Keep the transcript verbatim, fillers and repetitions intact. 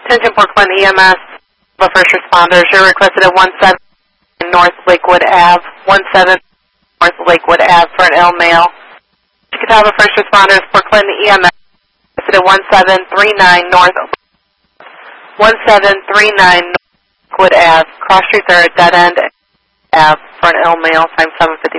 Attention Port Clinton E M S, the first responders. You're requested at one seven North Lakewood Ave, one seven North Lakewood Ave for an ill male. Chicotava first responders, Port Clinton E M S, requested at one seven three nine North, one seven three nine North Lakewood Ave, cross streets are at dead end Ave for an ill male, time seven fifty.